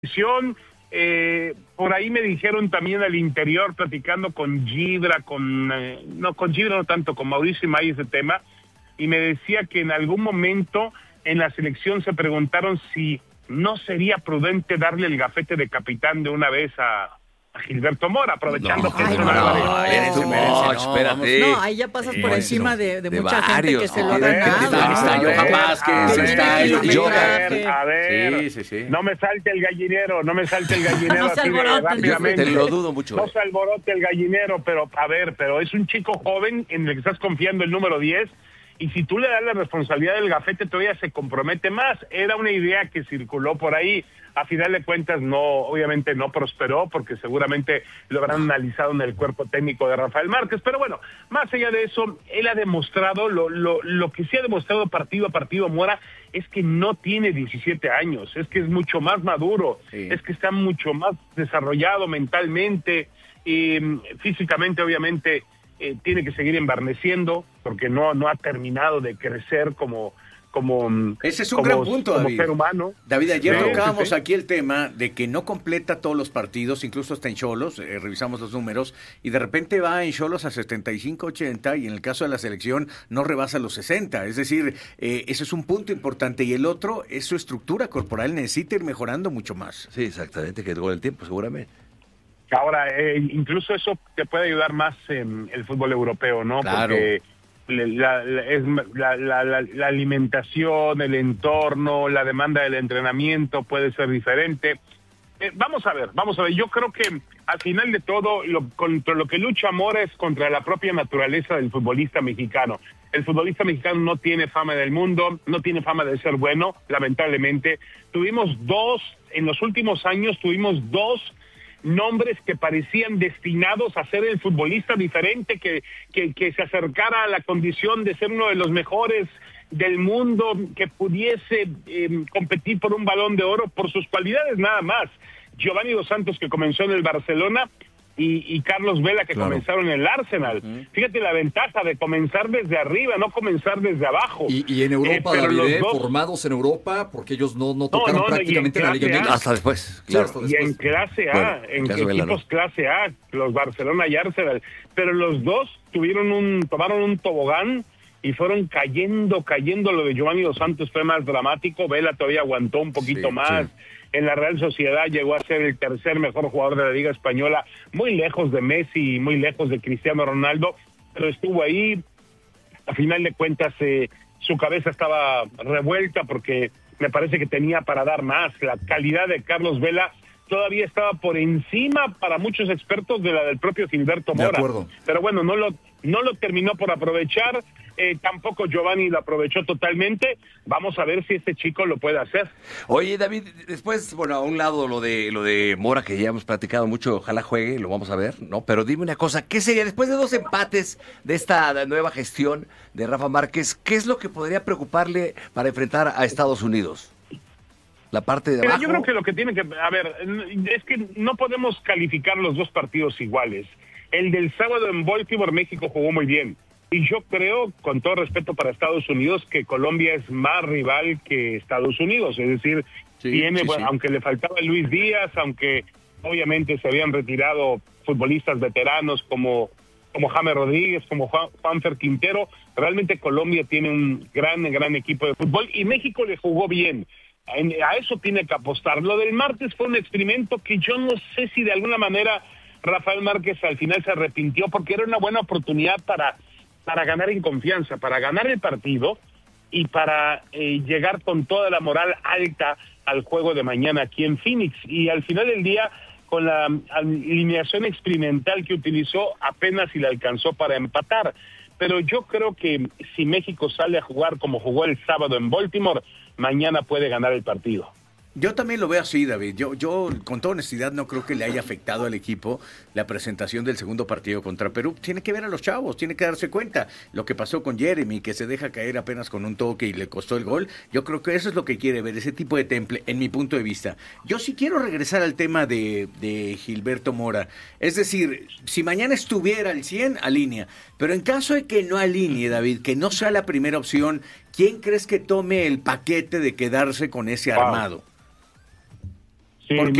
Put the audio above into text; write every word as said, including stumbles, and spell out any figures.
Eh, por ahí me dijeron también al interior, platicando con Gibra, con eh, no con Gibra no tanto, con Mauricio Imay ese tema, y me decía que en algún momento en la selección se preguntaron si no sería prudente darle el gafete de capitán de una vez a, a Gilberto Mora, aprovechando no, que ay, es no, una no, no, no, espérate. No, ahí ya pasas por Eh, encima de, de, de mucha varios, gente que se no, lo ha ganado. Ahí está, yo jamás que a se ver, está yo, yo, a ver, a ver, sí, sí, sí. no me salte el gallinero, no me salte el gallinero No se así de alboroten. rápidamente. Te lo dudo mucho. No se alborote el gallinero, pero a ver, pero es un chico joven en el que estás confiando, el número diez, y si tú le das la responsabilidad del gafete todavía se compromete más. Era una idea que circuló por ahí, a final de cuentas no, obviamente no prosperó, porque seguramente lo habrán analizado en el cuerpo técnico de Rafael Márquez, pero bueno, más allá de eso, él ha demostrado, lo, lo, lo que sí ha demostrado partido a partido Mora, es que no tiene diecisiete años, es que es mucho más maduro, sí. Es que está mucho más desarrollado mentalmente, y físicamente obviamente eh, tiene que seguir embarneciendo, porque no, no ha terminado de crecer como... como ese es un como, gran punto, como David. ser humano. David, ayer sí, tocábamos sí, sí. aquí el tema de que no completa todos los partidos, incluso hasta en Xolos, eh, revisamos los números, y de repente va en Xolos a setenta y cinco, ochenta, y en el caso de la selección no rebasa los sesenta, es decir, eh, ese es un punto importante, y el otro es su estructura corporal, necesita ir mejorando mucho más. Sí, exactamente, que con el tiempo seguramente. Ahora, eh, incluso eso te puede ayudar más en el fútbol europeo, ¿no? Claro. Porque la, la, es, la, la, la, la alimentación, el entorno, la demanda del entrenamiento puede ser diferente. Eh, vamos a ver, vamos a ver. Yo creo que al final de todo, lo, contra lo que lucha Mora es contra la propia naturaleza del futbolista mexicano. El futbolista mexicano no tiene fama del mundo, no tiene fama de ser bueno, lamentablemente. Tuvimos dos, en los últimos años tuvimos dos nombres que parecían destinados a ser el futbolista diferente, que, que, que se acercara a la condición de ser uno de los mejores del mundo, que pudiese eh, competir por un Balón de Oro por sus cualidades nada más. Giovanni Dos Santos, que comenzó en el Barcelona, y, y Carlos Vela, que claro. comenzaron en el Arsenal. Uh-huh. Fíjate la ventaja de comenzar desde arriba, no comenzar desde abajo. Y, y en Europa, eh, David, dos... formados en Europa, porque ellos no, no tocaron no, no, prácticamente en la Liga Inglesa. Hasta después, claro. Hasta después. Y en clase A, bueno, en clase equipos Vela, ¿no? clase A, los Barcelona y Arsenal. Pero los dos tuvieron un, tomaron un tobogán y fueron cayendo, cayendo. Lo de Giovanni Dos Santos fue más dramático. Vela todavía aguantó un poquito sí, más. Sí. En la Real Sociedad llegó a ser el tercer mejor jugador de la Liga Española, muy lejos de Messi y muy lejos de Cristiano Ronaldo, pero estuvo ahí. A final de cuentas, eh, su cabeza estaba revuelta porque me parece que tenía para dar más. La calidad de Carlos Vela todavía estaba por encima para muchos expertos de la del propio Gilberto Mora. De acuerdo. Pero bueno, no lo, no lo terminó por aprovechar. Eh, tampoco Giovanni lo aprovechó totalmente. Vamos a ver si este chico lo puede hacer. Oye, David, después, bueno, a un lado lo de lo de Mora, que ya hemos platicado mucho, ojalá juegue, lo vamos a ver, ¿no? Pero dime una cosa, ¿qué sería, después de dos empates de esta nueva gestión de Rafa Márquez, qué es lo que podría preocuparle para enfrentar a Estados Unidos? La parte de Mira, abajo. yo creo que lo que tiene que, a ver, es que no podemos calificar los dos partidos iguales. El del sábado en Baltimore, México jugó muy bien. Y yo creo, con todo respeto para Estados Unidos, que Colombia es más rival que Estados Unidos. Es decir, sí, tiene, sí, bueno, sí. aunque le faltaba Luis Díaz, aunque obviamente se habían retirado futbolistas veteranos como, como James Rodríguez, como Juan, Juanfer Quintero, realmente Colombia tiene un gran, gran equipo de fútbol y México le jugó bien. A eso tiene que apostar. Lo del martes fue un experimento que yo no sé si de alguna manera Rafael Márquez al final se arrepintió, porque era una buena oportunidad para... para ganar en confianza, para ganar el partido y para eh, llegar con toda la moral alta al juego de mañana aquí en Phoenix. Y al final del día, con la alineación experimental que utilizó, apenas si le alcanzó para empatar. Pero yo creo que si México sale a jugar como jugó el sábado en Baltimore, mañana puede ganar el partido. Yo también lo veo así, David. Yo, yo, con toda honestidad, no creo que le haya afectado al equipo la presentación del segundo partido contra Perú. Tiene que ver a los chavos, tiene que darse cuenta. Lo que pasó con Jeremy, que se deja caer apenas con un toque y le costó el gol. Yo creo que eso es lo que quiere ver, ese tipo de temple, en mi punto de vista. Yo sí quiero regresar al tema de, de Gilberto Mora. Es decir, si mañana estuviera al cien, alinea. Pero en caso de que no alinee, David, que no sea la primera opción, ¿quién crees que tome el paquete de quedarse con ese armado? Wow. Sí, porque